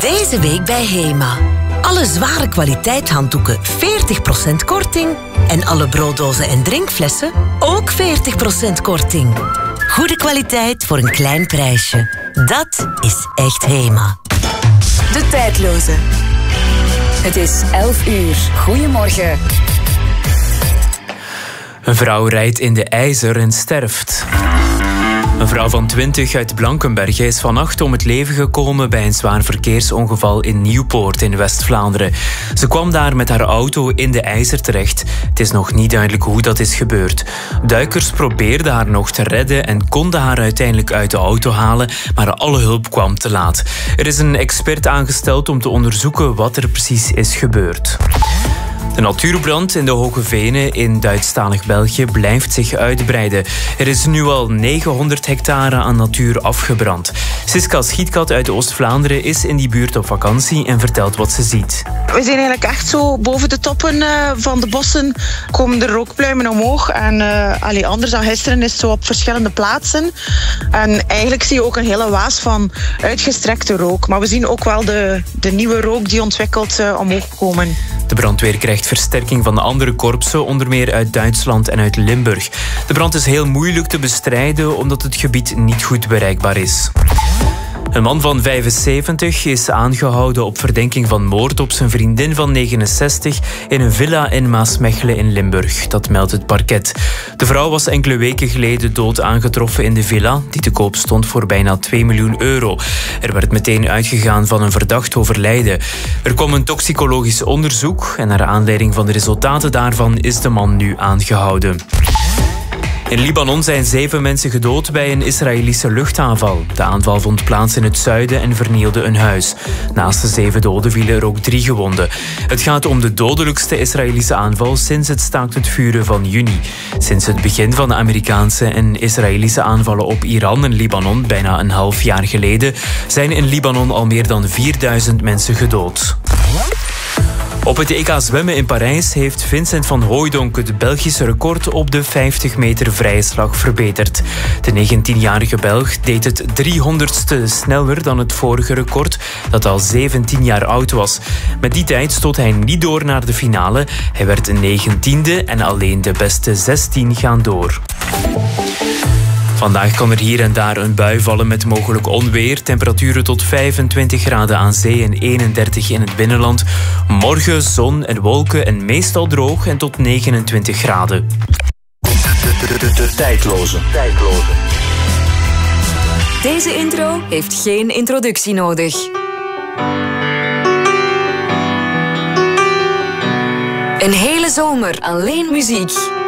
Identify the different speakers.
Speaker 1: Deze week bij HEMA. Alle zware kwaliteit handdoeken 40% korting. En alle brooddozen en drinkflessen ook 40% korting. Goede kwaliteit voor een klein prijsje. Dat is echt HEMA.
Speaker 2: De tijdloze. Het is 11 uur. Goedemorgen.
Speaker 3: Een vrouw rijdt in de ijzer en sterft. Een vrouw van 20 uit Blankenberge is vannacht om het leven gekomen bij een zwaar verkeersongeval in Nieuwpoort in West-Vlaanderen. Ze kwam daar met haar auto in de ijzer terecht. Het is nog niet duidelijk hoe dat is gebeurd. Duikers probeerden haar nog te redden en konden haar uiteindelijk uit de auto halen, maar alle hulp kwam te laat. Er is een expert aangesteld om te onderzoeken wat er precies is gebeurd. De natuurbrand in de Hoge Venen in Duitsstalig België blijft zich uitbreiden. Er is nu al 900 hectare aan natuur afgebrand. Siska Schietkat uit Oost-Vlaanderen is in die buurt op vakantie en vertelt wat ze ziet.
Speaker 4: We zijn eigenlijk echt zo boven de toppen van de bossen komen de rookpluimen omhoog. En anders dan gisteren is het zo op verschillende plaatsen. En eigenlijk zie je ook een hele waas van uitgestrekte rook. Maar we zien ook wel de nieuwe rook die ontwikkelt omhoog komen.
Speaker 3: De brandweer krijgt versterking van de andere korpsen, onder meer uit Duitsland en uit Limburg. De brand is heel moeilijk te bestrijden omdat het gebied niet goed bereikbaar is. Een man van 75 is aangehouden op verdenking van moord op zijn vriendin van 69 in een villa in Maasmechelen in Limburg. Dat meldt het parket. De vrouw was enkele weken geleden dood aangetroffen in de villa, die te koop stond voor bijna 2 miljoen euro. Er werd meteen uitgegaan van een verdacht overlijden. Er kwam een toxicologisch onderzoek en naar aanleiding van de resultaten daarvan is de man nu aangehouden. In Libanon zijn 7 mensen gedood bij een Israëlische luchtaanval. De aanval vond plaats in het zuiden en vernielde een huis. Naast de 7 doden vielen er ook 3 gewonden. Het gaat om de dodelijkste Israëlische aanval sinds het staakt het vuren van juni. Sinds het begin van de Amerikaanse en Israëlische aanvallen op Iran en Libanon, bijna een half jaar geleden, zijn in Libanon al meer dan 4000 mensen gedood. Op het EK zwemmen in Parijs heeft Vincent van Hooijdonk het Belgische record op de 50 meter vrije slag verbeterd. De 19-jarige Belg deed het 300ste sneller dan het vorige record, dat al 17 jaar oud was. Met die tijd stoot hij niet door naar de finale. Hij werd 19e en alleen de beste 16 gaan door. Vandaag kan er hier en daar een bui vallen met mogelijk onweer. Temperaturen tot 25 graden aan zee en 31 in het binnenland. Morgen zon en wolken en meestal droog en tot 29 graden.
Speaker 5: De tijdloze.
Speaker 2: Deze intro heeft geen introductie nodig. Een hele zomer alleen muziek.